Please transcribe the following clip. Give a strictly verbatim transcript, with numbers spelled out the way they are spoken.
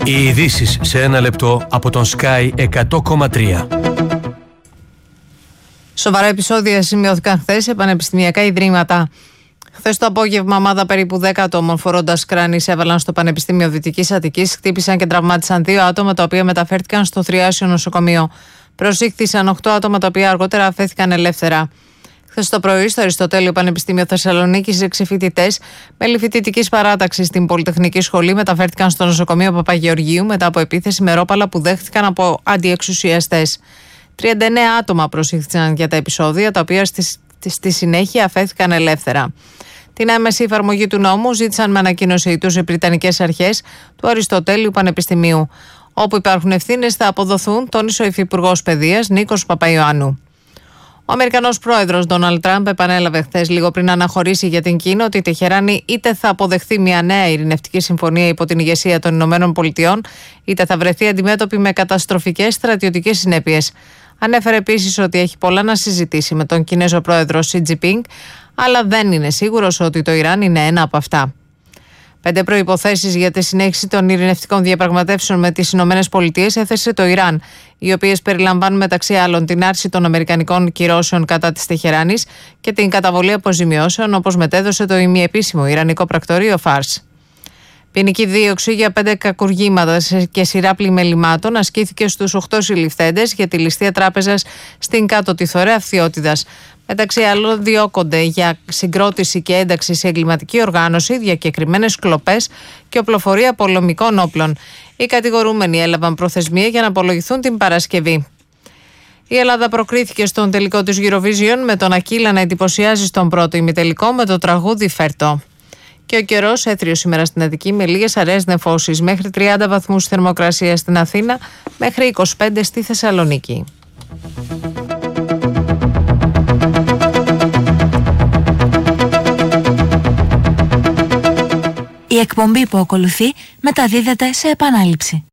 Οι ειδήσεις σε ένα λεπτό από τον Sky εκατό κόμμα τρία. Σοβαρά επεισόδια σημειώθηκαν χθες σε πανεπιστημιακά ιδρύματα. Χθες το απόγευμα, ομάδα περίπου δέκα ατόμων φορώντας κράνης έβαλαν στο Πανεπιστήμιο Δυτικής Αττικής, χτύπησαν και τραυμάτισαν δύο άτομα, τα οποία μεταφέρθηκαν στο Θριάσιο νοσοκομείο. Προσήχθησαν οκτώ άτομα, τα οποία αργότερα αφέθηκαν ελεύθερα. Χθες το πρωί, στο Αριστοτέλειο Πανεπιστήμιο Θεσσαλονίκης, έξι φοιτητές μέλη φοιτητικής παράταξης στην Πολυτεχνική Σχολή μεταφέρθηκαν στο νοσοκομείο Παπαγεωργίου μετά από επίθεση με ρόπαλα που δέχτηκαν από αντιεξουσιαστές. τριάντα εννέα άτομα προσήχθησαν για τα επεισόδια, τα οποία στη, στη συνέχεια αφέθηκαν ελεύθερα. Την άμεση εφαρμογή του νόμου ζήτησαν με ανακοίνωσή τους οι Βρυτανικές Αρχές του Αριστοτέλειου Πανεπιστημίου. Όπου υπάρχουν ευθύνες θα αποδοθούν, τόνισε ο Υφυπουργός Παιδείας Νίκος Παπαϊωάννου. Ο Αμερικανός πρόεδρος Ντόναλντ Τραμπ επανέλαβε χθες, λίγο πριν αναχωρήσει για την Κίνα, ότι η Τεχεράνη είτε θα αποδεχθεί μια νέα ειρηνευτική συμφωνία υπό την ηγεσία των Ηνωμένων Πολιτειών, είτε θα βρεθεί αντιμέτωπη με καταστροφικές στρατιωτικές συνέπειες. Ανέφερε επίσης ότι έχει πολλά να συζητήσει με τον Κινέζο πρόεδρο Σι Τζινπίνγκ, αλλά δεν είναι σίγουρος ότι το Ιράν είναι ένα από αυτά. Πέντε προϋποθέσεις για τη συνέχιση των ειρηνευτικών διαπραγματεύσεων με τις Ηνωμένες Πολιτείες έθεσε το Ιράν, οι οποίες περιλαμβάνουν μεταξύ άλλων την άρση των αμερικανικών κυρώσεων κατά της Τεχεράνης και την καταβολή αποζημιώσεων, όπως μετέδωσε το ημιεπίσημο Ιρανικό πρακτορείο Φάρς. Ποινική δίωξη για πέντε κακουργήματα και σειρά πλημελημάτων ασκήθηκε στους οκτώ συλληφθέντες για τη ληστεία τράπεζας στην Κάτω Τιθωρέα Φθιώτιδας. Μεταξύ άλλων, διώκονται για συγκρότηση και ένταξη σε εγκληματική οργάνωση, διακεκριμένες κλοπές και οπλοφορία πολεμικών όπλων. Οι κατηγορούμενοι έλαβαν προθεσμία για να απολογηθούν την Παρασκευή. Η Ελλάδα προκρίθηκε στον τελικό της Eurovision με τον Ακύλα να εντυπωσιάζει στον πρώτο ημιτελικό με το τραγούδι Φέρτο. Και ο καιρός έθριος σήμερα στην Αττική με λίγες αραιές νεφώσεις, μέχρι τριάντα βαθμούς θερμοκρασία στην Αθήνα, μέχρι είκοσι πέντε στη Θεσσαλονίκη. Η εκπομπή που ακολουθεί μεταδίδεται σε επανάληψη.